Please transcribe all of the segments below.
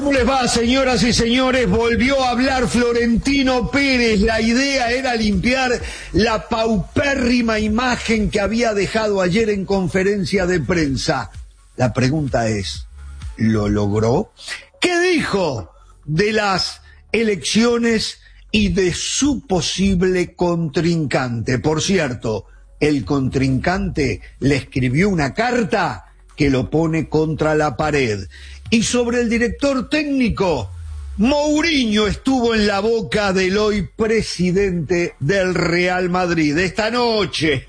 ¿Cómo les va, señoras y señores? Volvió a hablar Florentino Pérez. La idea era limpiar la paupérrima imagen que había dejado ayer en conferencia de prensa. La pregunta es, ¿lo logró? ¿Qué dijo de las elecciones y de su posible contrincante? Por cierto, el contrincante le escribió una carta que lo pone contra la pared. Y sobre el director técnico, Mourinho estuvo en la boca del hoy presidente del Real Madrid. Esta noche,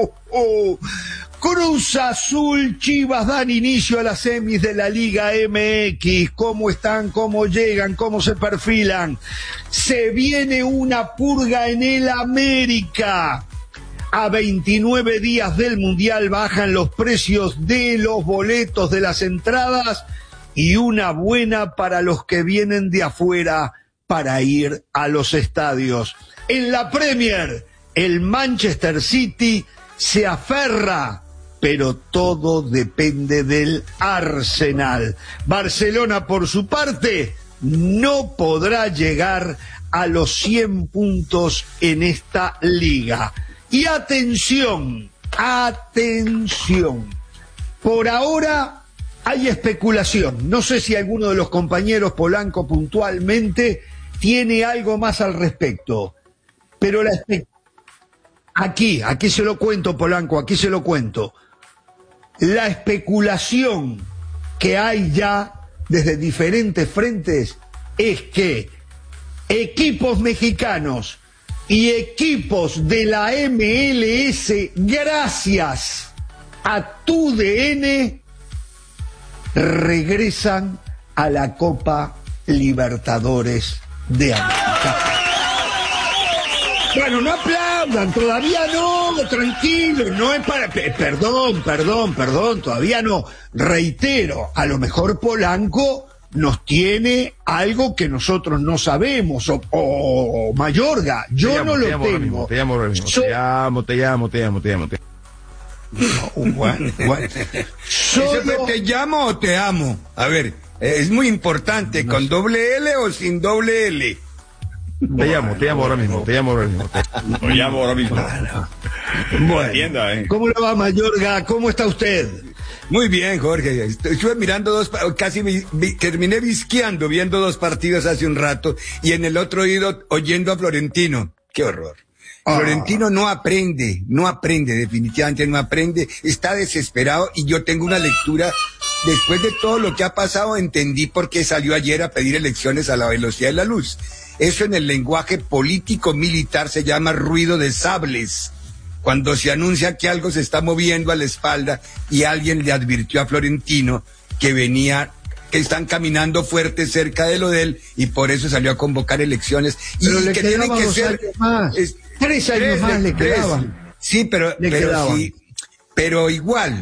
Cruz Azul, Chivas dan inicio a las semis de la Liga MX. ¿Cómo están? ¿Cómo llegan? ¿Cómo se perfilan? Se viene una purga en el América. A 29 días del Mundial bajan los precios de los boletos de las entradas y una buena para los que vienen de afuera para ir a los estadios. En la Premier, el Manchester City se aferra, pero todo depende del Arsenal. Barcelona, por su parte, no podrá llegar a los 100 puntos en esta liga. Y atención, por ahora hay especulación. No sé si alguno de los compañeros Polanco puntualmente tiene algo más al respecto. Pero aquí se lo cuento, Polanco, aquí se lo cuento. La especulación que hay ya desde diferentes frentes es que equipos mexicanos y equipos de la MLS, gracias a TUDN, regresan a la Copa Libertadores de América. Bueno, no aplaudan, todavía no, tranquilo, no es para... Perdón, todavía no. Reitero, a lo mejor Polanco nos tiene algo que nosotros no sabemos, o Mayorga, yo no lo tengo. Te llamo. No, bueno. ¿Eso te llamo o te amo? A ver, es muy importante, ¿con doble L o sin doble L? Te llamo ahora mismo. Bueno, ¿cómo le va, Mayorga? ¿Cómo está usted? Muy bien, Jorge. Estuve mirando terminé visqueando, viendo dos partidos hace un rato, y en el otro oído oyendo a Florentino. ¡Qué horror! Florentino no aprende, definitivamente no aprende, está desesperado, y yo tengo una lectura. Después de todo lo que ha pasado, entendí por qué salió ayer a pedir elecciones a la velocidad de la luz. Eso en el lenguaje político-militar se llama ruido de sables. Cuando se anuncia que algo se está moviendo a la espalda y alguien le advirtió a Florentino que están caminando fuerte cerca de lo de él, y por eso salió a convocar elecciones. Pero y le que tienen que ser... Tres años más le quedaban. Sí, pero igual,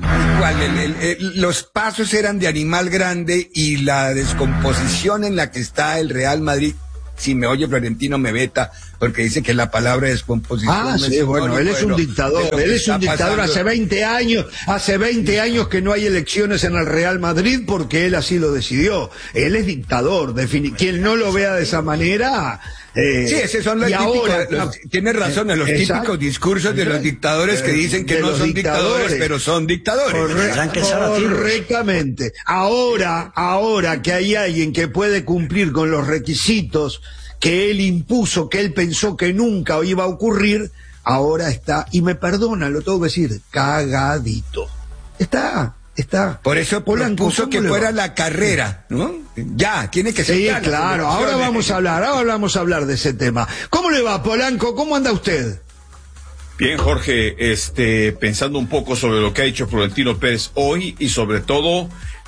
los pasos eran de animal grande, y la descomposición en la que está el Real Madrid, si me oye Florentino me veta, porque dice que la palabra descomposición sí, bueno, él es un dictador, hace 20 años que no hay elecciones en el Real Madrid porque él así lo decidió. Él es dictador, quien no lo vea de esa manera... sí, esos son los típicos, tienes razón, los típicos discursos de los dictadores que dicen que no son dictadores, pero son dictadores. Correctamente. Ahora que hay alguien que puede cumplir con los requisitos que él impuso, que él pensó que nunca iba a ocurrir, ahora está, y me perdona, lo tengo que decir, cagadito. Está. Por eso Polanco puso que fuera la carrera, ¿no? Ya, tiene que ser. Sí, claro, ahora vamos a hablar de ese tema. ¿Cómo le va, Polanco? ¿Cómo anda usted? Bien, Jorge, pensando un poco sobre lo que ha hecho Florentino Pérez hoy, y sobre todo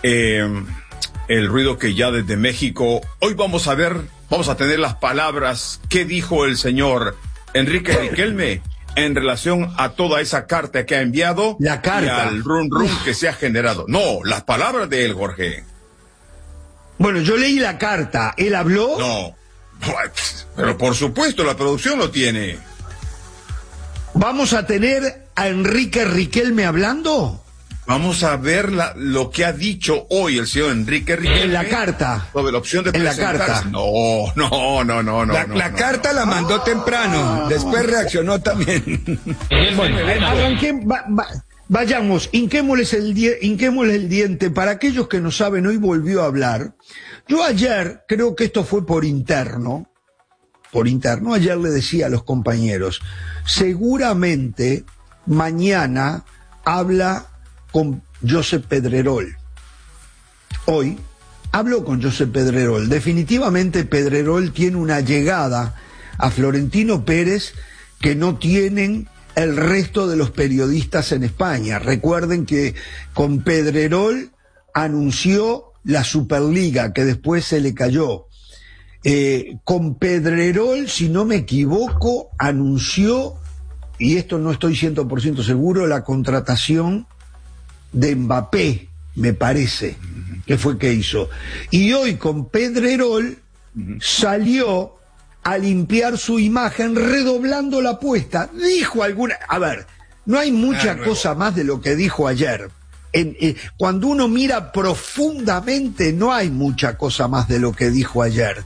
el ruido que ya desde México, hoy vamos a tener las palabras que dijo el señor Enrique Riquelme en relación a toda esa carta que ha enviado, la carta, y al rum que se ha generado. No, las palabras de él, Jorge. Bueno, yo leí la carta, ¿él habló? No, pero por supuesto, la producción lo tiene. ¿Vamos a tener a Enrique Riquelme hablando? Vamos a ver lo que ha dicho hoy el señor Enrique Riquelme. En la carta. Sobre la opción de presentarse. En la carta. No. La carta la mandó temprano, después reaccionó también. Bueno, vayamos, hinquémosles el diente. Para aquellos que no saben, hoy volvió a hablar. Yo ayer, creo que esto fue por interno, ayer le decía a los compañeros, seguramente mañana habla con Josep Pedrerol. Hoy habló con Josep Pedrerol. Definitivamente Pedrerol tiene una llegada a Florentino Pérez que no tienen el resto de los periodistas en España. Recuerden que con Pedrerol anunció la Superliga, que después se le cayó. Con Pedrerol, si no me equivoco, anunció, y esto no estoy 100% seguro, la contratación de Mbappé, me parece, que fue que hizo. Y hoy con Pedrerol salió a limpiar su imagen redoblando la apuesta. Dijo alguna... A ver, no hay mucha cosa más de lo que dijo ayer. Cuando uno mira profundamente, no hay mucha cosa más de lo que dijo ayer.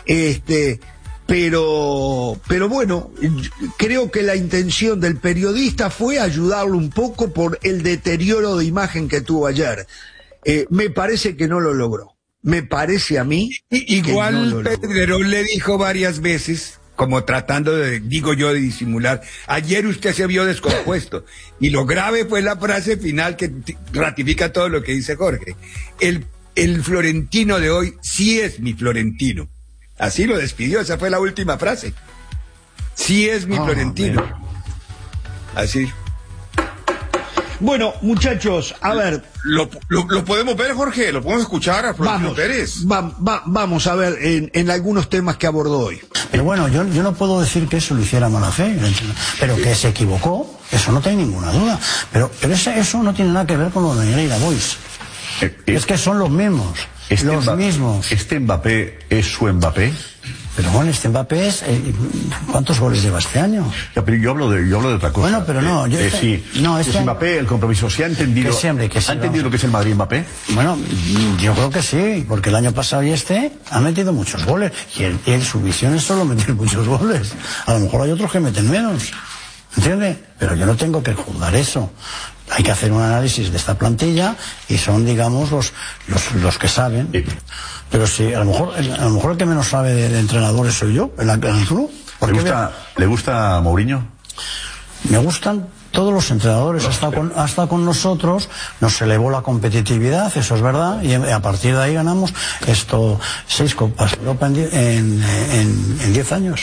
Pero bueno, creo que la intención del periodista fue ayudarlo un poco por el deterioro de imagen que tuvo ayer. Me parece que no lo logró. Me parece a mí. Igual no Pedrerol le dijo varias veces, como tratando de, digo yo, de disimular, ayer usted se vio descompuesto. Y lo grave fue la frase final que ratifica todo lo que dice Jorge. El Florentino de hoy sí es mi Florentino. Así lo despidió, esa fue la última frase. Sí es mi Florentino. Mira. Así. Bueno, muchachos, a ver. ¿Lo podemos ver, Jorge? ¿Lo podemos escuchar a Florentino Pérez? Vamos a ver en algunos temas que abordó hoy. Pero bueno, yo no puedo decir que eso lo hiciera mala fe, pero que se equivocó, eso no tengo ninguna duda. Pero eso no tiene nada que ver con lo de Negreira Boys. Es que son los mismos. Mismos. ¿Este Mbappé es su Mbappé? Pero bueno, este Mbappé es... ¿cuántos goles lleva este año? Ya, pero yo hablo de otra cosa. Bueno, pero no... sí. No, ¿Es Mbappé el compromiso? ¿Se ha entendido? Que sí, ¿Ha entendido lo que es el Madrid Mbappé? Bueno, yo creo que sí, porque el año pasado y ha metido muchos goles. Y su visión es solo meter muchos goles. A lo mejor hay otros que meten menos. ¿Entiendes? Pero yo no tengo que juzgar eso. Hay que hacer un análisis de esta plantilla y son, digamos, los que saben. Pero sí, a lo mejor el que menos sabe de entrenadores soy yo, en el club. ¿Le gusta Mourinho? Me gustan todos los entrenadores. Hasta con nosotros nos elevó la competitividad, eso es verdad, y a partir de ahí ganamos 6 Copas Europa en 10 años.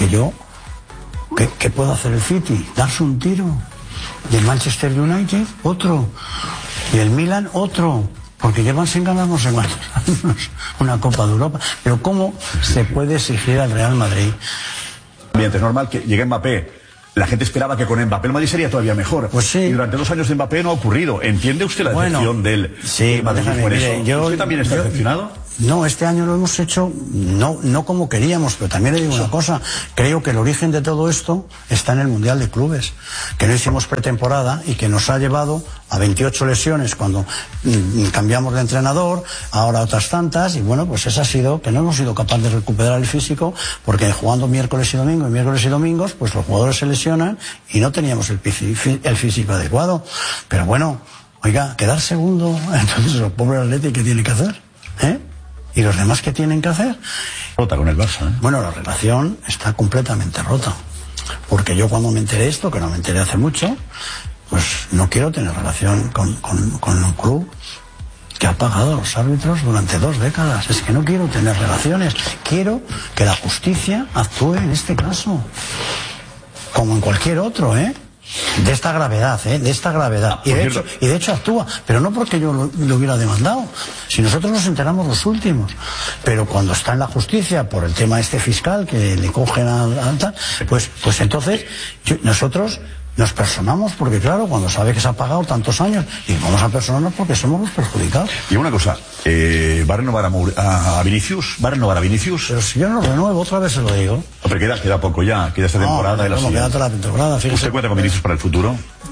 ¿Qué puede hacer el City? Darse un tiro. Y el Manchester United, otro. Y el Milan, otro. Porque llevan sin ganar no sé cuántos años una Copa de Europa. Pero ¿cómo se puede exigir al Real Madrid? Bien, es normal que llegue Mbappé. La gente esperaba que con Mbappé el Madrid sería todavía mejor. Pues sí. Y durante 2 años de Mbappé no ha ocurrido. ¿Entiende usted la decepción del Madrid por eso? ¿Usted también está decepcionado? No, este año lo hemos hecho no como queríamos, pero también le digo una cosa, creo que el origen de todo esto está en el Mundial de Clubes, que no hicimos pretemporada y que nos ha llevado a 28 lesiones cuando cambiamos de entrenador, ahora otras tantas, y bueno, pues eso ha sido que no hemos sido capaces de recuperar el físico, porque jugando miércoles y domingos, pues los jugadores se lesionan y no teníamos el físico adecuado. Pero bueno, oiga, quedar segundo, entonces el pobre Atleti, ¿qué tiene que hacer? ¿Y los demás qué tienen que hacer? Rota con el Barça, ¿eh? Bueno, la relación está completamente rota. Porque yo cuando me enteré esto, que no me enteré hace mucho, pues no quiero tener relación con un club que ha pagado a los árbitros durante 2 décadas. Es que no quiero tener relaciones. Quiero que la justicia actúe en este caso. Como en cualquier otro, de esta gravedad, de esta gravedad. Y de hecho actúa, pero no porque yo lo hubiera demandado. Si nosotros nos enteramos los últimos, pero cuando está en la justicia por el tema fiscal que le cogen a tal, pues entonces nosotros nos personamos, porque claro, cuando sabe que se ha pagado tantos años, y vamos a personarnos porque somos los perjudicados. Y una cosa, ¿va a renovar a Vinicius? ¿Va a renovar a Vinicius? Pero si yo no lo renuevo, otra vez se lo digo. Pero queda poco ya, queda esta temporada y la siguiente. Queda toda la temporada, fíjese. ¿Usted cuenta con Vinicius para el futuro?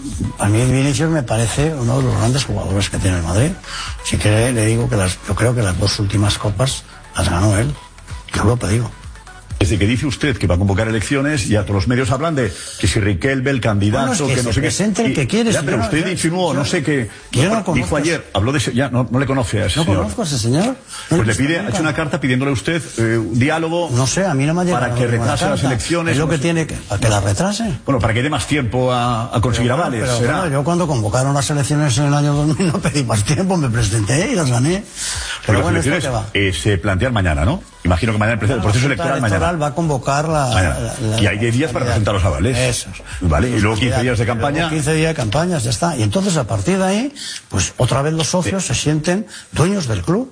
a mí Vinicius me parece uno de los grandes jugadores que tiene el Madrid. Si quiere, le digo que yo creo que las 2 últimas copas las ganó él. Yo lo digo. Desde que dice usted que va a convocar elecciones, ya todos los medios hablan de que si Riquelme, el candidato, bueno, es que no sé qué. El que quiere, pero usted insinuó, no sé qué. Dijo ayer, habló de ese, ya no le conoce a ese señor. ¿No conozco a ese señor? Pues le pide, ha hecho una carta pidiéndole a usted un diálogo. No sé, a mí no me ha llegado. Para que retrase las elecciones. Es lo que tiene que. ¿Para que las retrase? Bueno, para que dé más tiempo a conseguir avales. Pero bueno, yo cuando convocaron las elecciones en el año 2000 no pedí más tiempo, me presenté y las gané. Pero bueno, las elecciones se plantean mañana, ¿no? Imagino que mañana el proceso electoral mañana. Va a convocar y hay 10 días para presentar los avales. Eso. Vale, y luego 15 días de campaña. 15 días de campaña, ya está. Y entonces a partir de ahí, pues otra vez los socios se sienten dueños del club.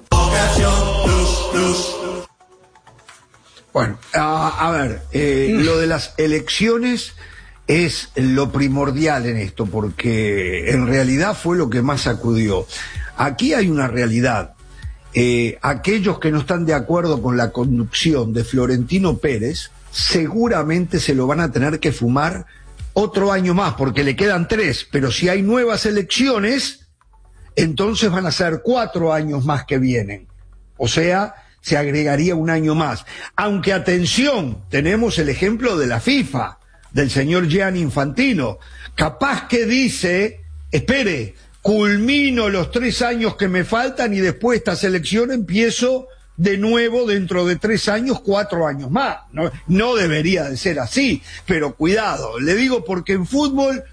Bueno, a ver, lo de las elecciones es lo primordial en esto, porque en realidad fue lo que más sacudió. Aquí hay una realidad. Aquellos que no están de acuerdo con la conducción de Florentino Pérez seguramente se lo van a tener que fumar otro año más, porque le quedan 3, pero si hay nuevas elecciones, entonces van a ser 4 años más que vienen. O sea, se agregaría un año más. Aunque, atención, tenemos el ejemplo de la FIFA, del señor Gianni Infantino, capaz que dice, espere, culmino los 3 años que me faltan y después de esta selección empiezo de nuevo dentro de 3 años, 4 años más. No debería de ser así, pero cuidado, le digo porque en fútbol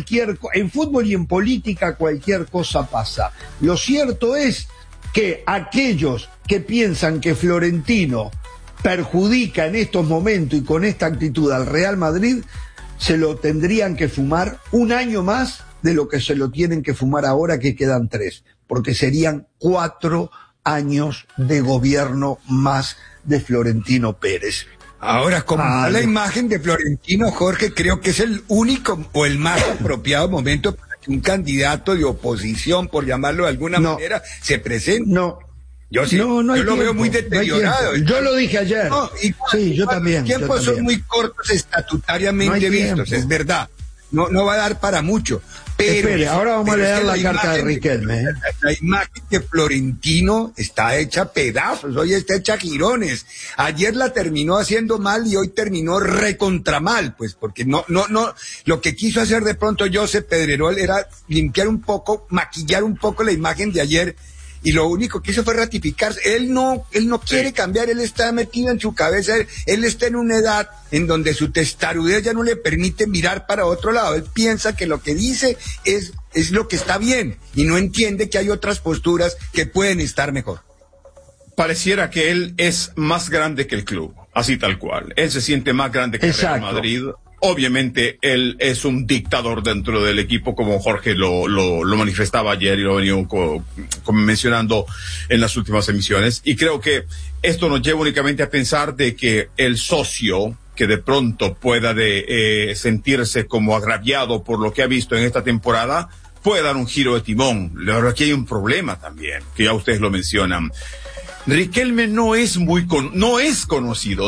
y en política cualquier cosa pasa. Lo cierto es que aquellos que piensan que Florentino perjudica en estos momentos y con esta actitud al Real Madrid, se lo tendrían que fumar un año más de lo que se lo tienen que fumar ahora, que quedan 3, porque serían 4 años de gobierno más de Florentino Pérez. Ahora, como la imagen de Florentino, Jorge, creo que es el único o el más apropiado momento para que un candidato de oposición, por llamarlo de alguna manera, se presente. Yo sí, yo lo veo muy deteriorado. Yo lo dije ayer. Sí, yo también. Los tiempos son muy cortos estatutariamente vistos, es verdad. No va a dar para mucho. Pero, espere, ahora vamos a leer la carta de Riquelme. La imagen de Florentino está hecha pedazos, hoy está hecha girones. Ayer la terminó haciendo mal y hoy terminó recontra mal, pues, porque no, lo que quiso hacer de pronto Josep Pedrerol era limpiar un poco, maquillar un poco la imagen de ayer, y lo único que hizo fue ratificarse. Él no quiere cambiar, él está metido en su cabeza, él está en una edad en donde su testarudez ya no le permite mirar para otro lado. Él piensa que lo que dice es lo que está bien y no entiende que hay otras posturas que pueden estar mejor. Pareciera que él es más grande que el club, así tal cual. Él se siente más grande que el Real Madrid. Obviamente él es un dictador dentro del equipo, como Jorge lo manifestaba ayer y lo venía mencionando en las últimas emisiones. Y creo que esto nos lleva únicamente a pensar de que el socio que de pronto pueda sentirse como agraviado por lo que ha visto en esta temporada puede dar un giro de timón. La verdad que hay un problema también, que ya ustedes lo mencionan. Riquelme no es conocido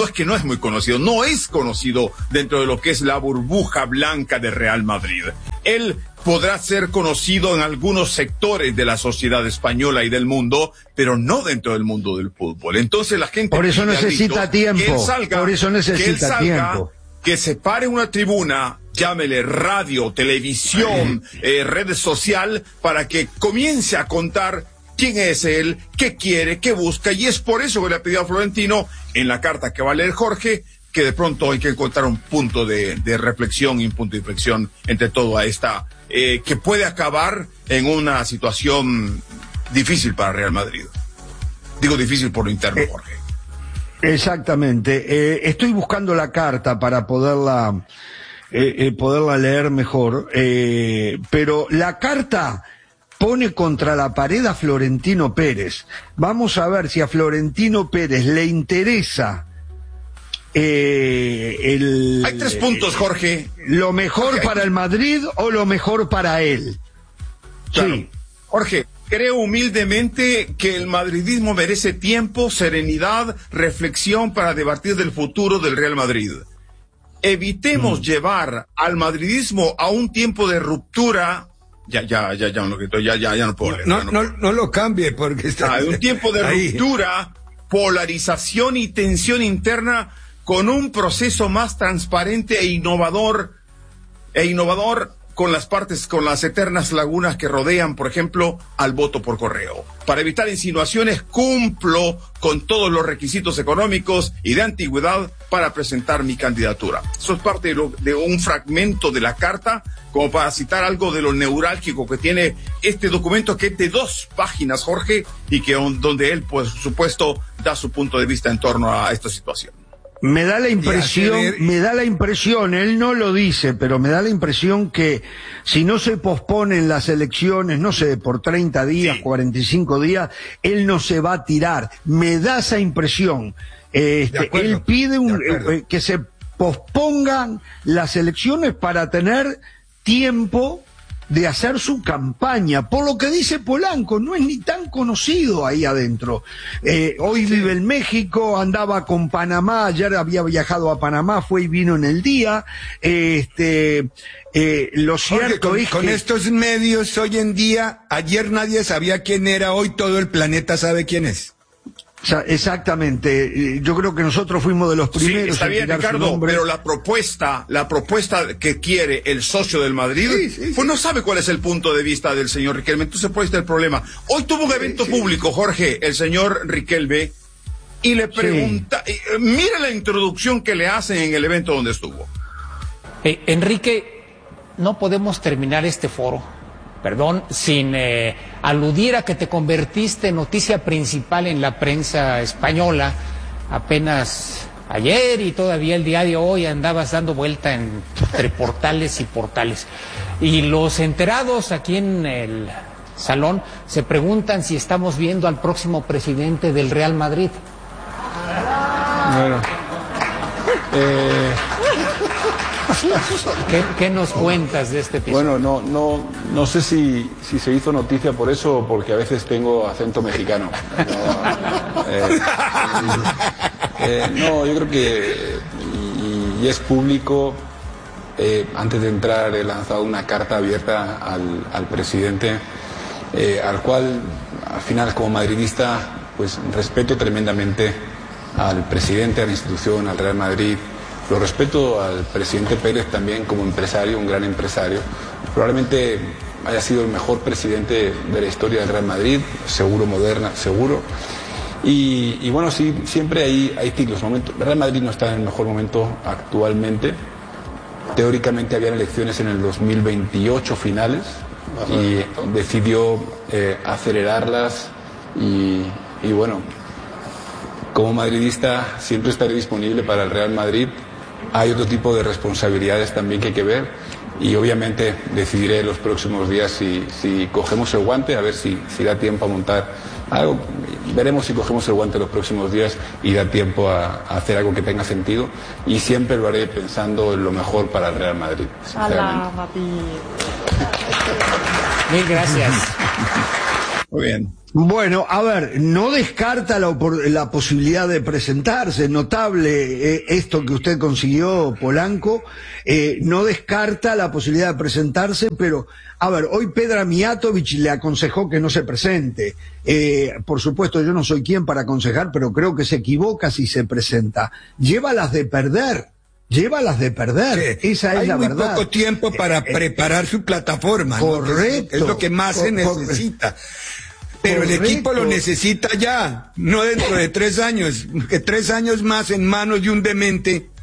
dentro de lo que es la burbuja blanca de Real Madrid. Él podrá ser conocido en algunos sectores de la sociedad española y del mundo, pero no dentro del mundo del fútbol. Entonces la gente... Por eso necesita tiempo. Que se pare una tribuna, llámele radio, televisión, red social, para que comience a contar quién es él, qué quiere, qué busca, y es por eso que le ha pedido a Florentino, en la carta que va a leer Jorge, que de pronto hay que encontrar un punto de reflexión y un punto de inflexión entre toda esta, que puede acabar en una situación difícil para Real Madrid. Digo difícil por lo interno, Jorge. Exactamente. Estoy buscando la carta para poderla leer mejor, pero la carta pone contra la pared a Florentino Pérez. Vamos a ver si a Florentino Pérez le interesa Hay 3 puntos, Jorge. ¿Lo mejor para el Madrid o lo mejor para él? Claro. Sí. Jorge, creo humildemente que el madridismo merece tiempo, serenidad, reflexión para debatir del futuro del Real Madrid. evitemos llevar al madridismo a un tiempo de ruptura. Ya no puedo leer. No lo cambie porque está un tiempo de ruptura, polarización y tensión interna con un proceso más transparente e innovador con las partes, con las eternas lagunas que rodean, por ejemplo, al voto por correo. Para evitar insinuaciones, cumplo con todos los requisitos económicos y de antigüedad para presentar mi candidatura. Eso es parte de un fragmento de la carta, como para citar algo de lo neurálgico que tiene este documento, que es de 2 páginas, Jorge, y que donde él, por supuesto, da su punto de vista en torno a esta situación. Me da la impresión, él no lo dice, pero me da la impresión que si no se posponen las elecciones, no sé, por 30 días, 45 días, él no se va a tirar. Me da esa impresión. Él pide que se pospongan las elecciones para tener tiempo de hacer su campaña. Por lo que dice Polanco, no es ni tan conocido ahí adentro. Hoy vive en México, andaba con Panamá, ayer había viajado a Panamá, fue y vino en el día. Lo cierto Jorge, es con que estos medios hoy en día, ayer nadie sabía quién era, hoy todo el planeta sabe quién es. Exactamente, yo creo que nosotros fuimos de los primeros. Sí, está bien, Ricardo, pero la propuesta que quiere el socio del Madrid, pues no sabe cuál es el punto de vista del señor Riquelme. Entonces puede estar el problema. Hoy tuvo un evento público, Jorge, el señor Riquelme, y le pregunta, mira la introducción que le hacen en el evento donde estuvo. Enrique, no podemos terminar este foro, sin aludir a que te convertiste en noticia principal en la prensa española. Apenas ayer y todavía el día de hoy andabas dando vuelta entre portales y portales. Y los enterados aquí en el salón se preguntan si estamos viendo al próximo presidente del Real Madrid. Bueno, ¿Qué nos cuentas de este episodio? Bueno, no sé si se hizo noticia por eso o porque a veces tengo acento mexicano. Yo creo que y es público. Antes de entrar he lanzado una carta abierta al presidente, al cual al final como madridista pues respeto tremendamente al presidente, a la institución, al Real Madrid. Lo respeto al presidente Pérez también como empresario, un gran empresario. Probablemente haya sido el mejor presidente de la historia del Real Madrid, seguro, Moderna, seguro. Y bueno, sí, siempre hay ciclos, momentos. El Real Madrid no está en el mejor momento actualmente. Teóricamente habían elecciones en el 2028 finales y decidió acelerarlas y bueno, como madridista siempre estaré disponible para el Real Madrid. Hay otro tipo de responsabilidades también que hay que ver y obviamente decidiré los próximos días si cogemos el guante, a ver si da tiempo a montar algo. Veremos si cogemos el guante los próximos días y da tiempo a hacer algo que tenga sentido y siempre lo haré pensando en lo mejor para el Real Madrid. Hola, papi. Mil gracias. Muy bien. Bueno, a ver, no descarta la posibilidad de presentarse, notable esto que usted consiguió, Polanco, no descarta la posibilidad de presentarse, pero, a ver, hoy Pedra Mijatović le aconsejó que no se presente. Por supuesto, yo no soy quien para aconsejar, pero creo que se equivoca si se presenta. Llévalas de perder. Sí, esa es la verdad. Hay muy poco tiempo para preparar su plataforma. Correcto. ¿no? Es lo que más se necesita. Pero el equipo lo necesita ya, no dentro de 3 años, que 3 años más en manos de un demente